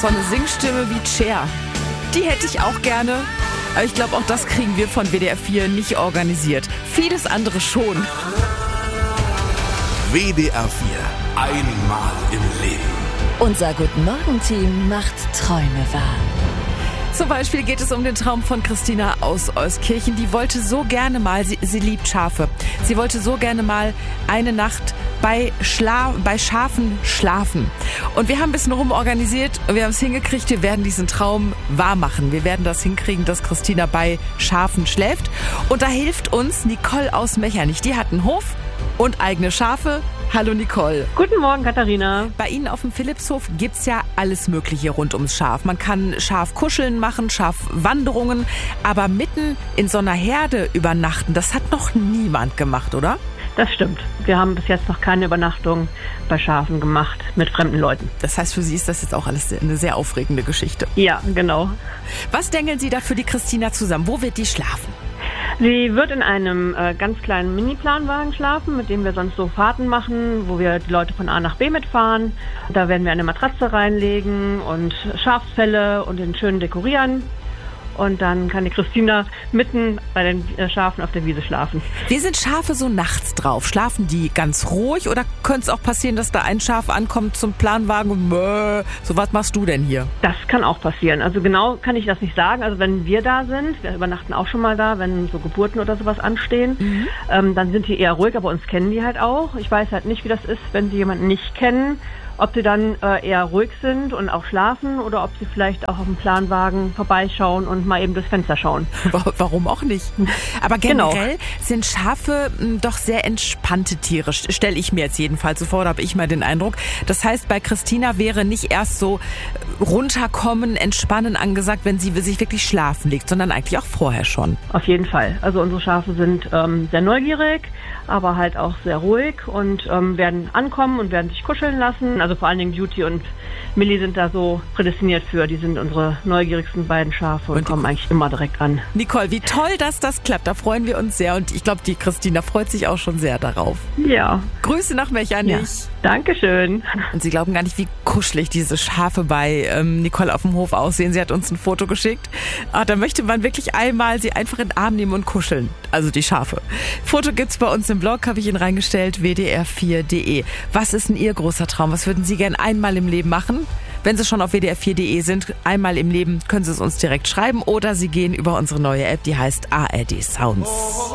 so eine Singstimme wie Cher. Die hätte ich auch gerne. Aber ich glaube, auch das kriegen wir von WDR 4 nicht organisiert. Vieles andere schon. WDR 4. Einmal im Leben. Unser Guten-Morgen-Team macht Träume wahr. Zum Beispiel geht es um den Traum von Christina aus Euskirchen. Die wollte so gerne mal, sie liebt Schafe, sie wollte so gerne mal eine Nacht bei Schafen schlafen. Und wir haben ein bisschen rumorganisiert und wir haben es hingekriegt, wir werden diesen Traum wahr machen. Wir werden das hinkriegen, dass Christina bei Schafen schläft. Und da hilft uns Nicole aus Mechernich. Die hat einen Hof und eigene Schafe. Hallo Nicole. Guten Morgen, Katharina. Bei Ihnen auf dem Philippshof gibt's ja alles Mögliche rund ums Schaf. Man kann Schafkuscheln machen, Schafwanderungen, aber mitten in so einer Herde übernachten, das hat noch niemand gemacht, oder? Das stimmt. Wir haben bis jetzt noch keine Übernachtung bei Schafen gemacht mit fremden Leuten. Das heißt, für Sie ist das jetzt auch alles eine sehr aufregende Geschichte. Ja, genau. Was dengeln Sie da für die Christina zusammen? Wo wird die schlafen? Sie wird in einem ganz kleinen Mini-Planwagen schlafen, mit dem wir sonst so Fahrten machen, wo wir die Leute von A nach B mitfahren. Da werden wir eine Matratze reinlegen und Schafsfelle und den schön dekorieren. Und dann kann die Christina mitten bei den Schafen auf der Wiese schlafen. Wie sind Schafe so nachts drauf? Schlafen die ganz ruhig oder könnte es auch passieren, dass da ein Schaf ankommt zum Planwagen und so, was machst du denn hier? Das kann auch passieren. Also genau kann ich das nicht sagen. Also wenn wir da sind, wir übernachten auch schon mal da, wenn so Geburten oder sowas anstehen, dann sind die eher ruhig, aber uns kennen die halt auch. Ich weiß halt nicht, wie das ist, wenn sie jemanden nicht kennen. Ob sie dann eher ruhig sind und auch schlafen oder ob sie vielleicht auch auf dem Planwagen vorbeischauen und mal eben durchs Fenster schauen. Warum auch nicht? Aber generell sind Schafe doch sehr entspannte Tiere, stelle ich mir jetzt jedenfalls so vor, da habe ich mal den Eindruck. Das heißt, bei Christina wäre nicht erst so runterkommen, entspannen angesagt, wenn sie sich wirklich schlafen legt, sondern eigentlich auch vorher schon. Auf jeden Fall. Also unsere Schafe sind sehr neugierig, aber halt auch sehr ruhig und werden ankommen und werden sich kuscheln lassen. Also vor allen Dingen Beauty und Millie sind da so prädestiniert für. Die sind unsere neugierigsten beiden Schafe und kommen eigentlich immer direkt an. Nicole, wie toll, dass das klappt. Da freuen wir uns sehr. Und ich glaube, die Christina freut sich auch schon sehr darauf. Ja. Grüße nach Mechernich. Ja. Dankeschön. Und Sie glauben gar nicht, wie kuschelig diese Schafe bei Nicole auf dem Hof aussehen. Sie hat uns ein Foto geschickt. Da möchte man wirklich einmal sie einfach in den Arm nehmen und kuscheln. Also die Schafe. Foto gibt's bei uns im Blog, habe ich Ihnen reingestellt, wdr4.de. Was ist denn Ihr großer Traum? Was würden Sie gern einmal im Leben machen? Wenn Sie schon auf wdr4.de sind, einmal im Leben, können Sie es uns direkt schreiben oder Sie gehen über unsere neue App, die heißt ARD Sounds.